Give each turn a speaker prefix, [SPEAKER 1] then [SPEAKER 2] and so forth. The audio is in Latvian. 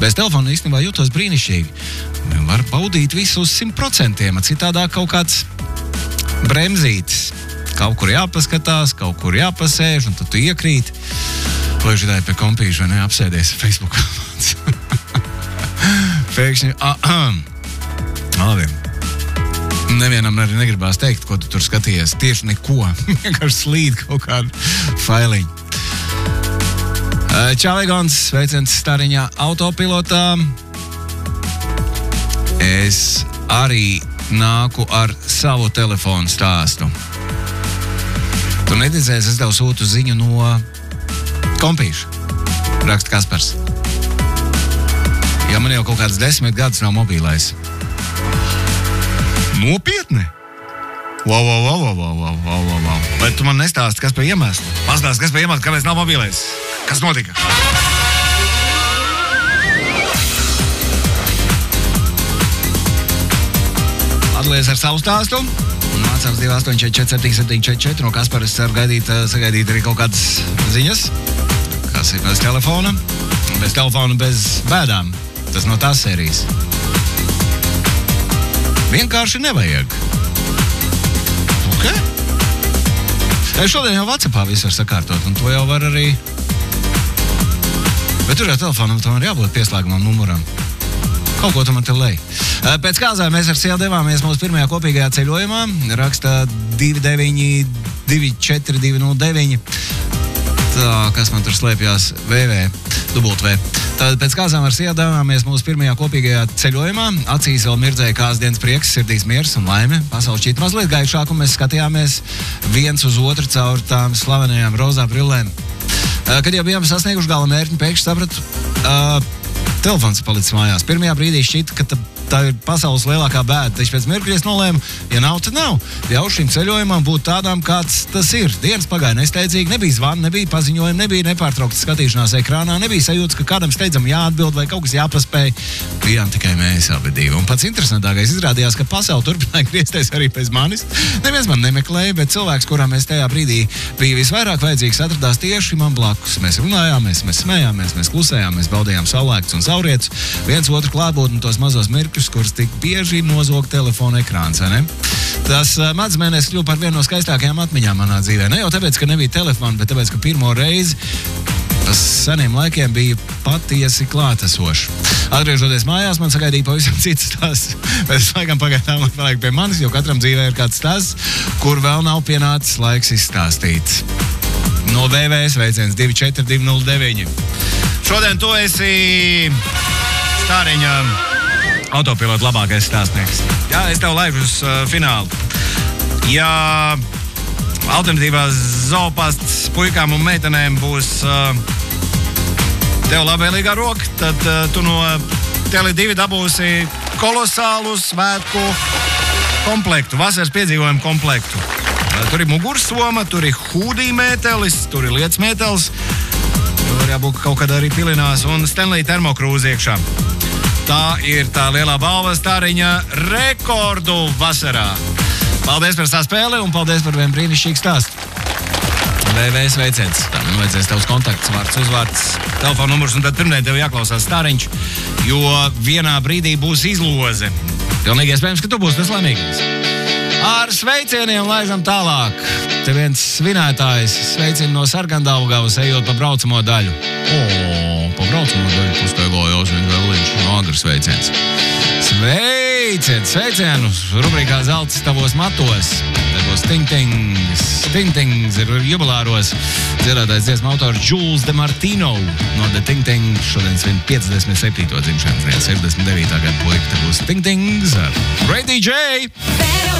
[SPEAKER 1] Bez telefona īstenībā jūtos brīnišķīgi. Var baudīt visu uz 100%, citādā kaut kāds bremzītis. Kaut kur jāpaskatās, kaut kur jāpasēž, un tad tu iekrīt. Vai židāji pie kompīša, vai ne, apsēdies Facebookā. Pēkšņi, labi. Nevienam arī negribās teikt, ko tu tur skatījies. Tieši neko. Vienkārši slīd kaut kādu failiņu. Čau, Egons, sveiciens Stariņā autopilotā. Es arī nāku ar savu telefonu stāstu. Tu neticēsi, es tev sūtu ziņu no kompīša. Raksta Kaspars. Ja man jau kaut kāds 10 gadus nav mobīlais. Nopietni? Wow. Bet tu man nestāsti, kas pie iemesla? Pastāsti, kas pie iemesla, kāpēc nav mobīlais? Kas notika? Atlies ar savu stāstu. Mācāms 2844744. No Kaspara es ceru sagaidīt arī kaut kādas ziņas. Kas ir bez telefona? Bez telefona, bez bēdām. Tas no tās sērijas. Vienkārši nevajag. Ok? Šodien jau WhatsAppā visu var sakārtot, un to jau var arī... Bet tur jau telefonam tam var jābūt pieslēgumam numuram. Kaut ko tu man te lej. Pēc kāzām mēs ar sievu devāmies mūsu pirmajā kopīgajā ceļojumā. Raksta 2924209. Tā, kas man tur slēpjās? WW. Tad pēc kāzām ar sievu devāmies mūsu pirmajā kopīgajā ceļojumā. Acīs vēl mirdzēja kāz dienas prieks, sirdīs miers un laime. Pasaule šķīt mazliet gaišāk, un mēs skatījāmies viens uz otru caur tām slavenajām rozā brillēm. Kad jau bijām sasnieguši gala mērķi, pēkšņi sapratu, telefons palicis mājās. Pirmajā brīdī šķita, ka tā ir pasaules lielākā bēda. Taču pēc mirkļa es nolēmu, ja nav, tad nav. Jau šim ceļojumam būtu tādām, kāds tas ir. Dienas pagāja nesteidzīgi, nebija zvana, nebija paziņojuma, nebija nepārtrauktas skatīšanās ekrānā, nebija sajūtas, ka kādam steidzam jāatbild vai kaut kas jāpaspēj. Bijām tikai mēs abi divi. Un pats interesantākais izrādījās, ka pasaule turpināja griezties arī pēc manis. Neviens man nemeklēja, bet cilvēks, kurām mēs tajā brīdī bija visvairāk vajadzīgs, atradās tieši man blakus. Mēs runājāmies, mēs smējāmies, mēs klusējām, mēs baudījām saulēktus un saulrietus, viens otru klātbūtni tos mazos mirkļus, kurus tik bieži nozog telefona ekrāns, vai ne? Tas madzmēnēs kļuva par vienu no skaistākajām atmiņām manā dzīvē. Ne jau tāpēc, ka nebija telefona, bet tāpēc, ka pirmo reizi tas seniem laikiem bija patiesi klātesoši. Atgriežoties mājās, man sagaidīja pavisam cits stāsts. Bet es laikam pagaidām paliek pie manis, jo katram dzīvē ir kāds stāsts, kur vēl nav pienācis laiks izstāstīt. No VVS veiciens 24209. Šodien tu esi Stariņa autopilota labākais stāstnieks. Jā, es tev laižu uz finālu. Ja alternatīvās zoopasts puikām un meitenēm būs tev labvēlīgā roka, tad tu no Tele2 dabūsi kolosālu svētku komplektu, vasaras piedzīvojumu komplektu. Tur ir mugursoma, tur ir hūdī mētelis, tur ir lietas mētelis, tur jābūt kaut kad arī pilinās un Stanley termokrūze iekšā. Tā ir tā lielā balva Stariņa rekordu vasarā. Paldies par tā spēli un paldies par vienu brīnišķīgu stāstu. VVS veiciens. Tā man vajadzēs tavs kontakts, vārds, uzvārds, telefona numurs, un tad pirmdien tev jāklausās Stariņš, jo vienā brīdī būs izloze. Pilnīgi iespējams, ka tu būsi tas laimīgais. Ar sveicieniem laižam tālāk. Te viens svinētājs sveicina no Sargandaugavas, ejot pa braucamo daļu. Pa braucamo daļu pustaigājās viņš no agras sveiciens. Sveicienus rubrikā Zelts tavos matos. Te būs Ting-Tings. Ting-Tings ir jubilāros. Dziedātais dziesmu autors Jules de Martino no The Ting-Tings. Šodien svin 57. dzimšanas dienu, 69. gadu puika. Te būs Ting-Tings ar Great DJ.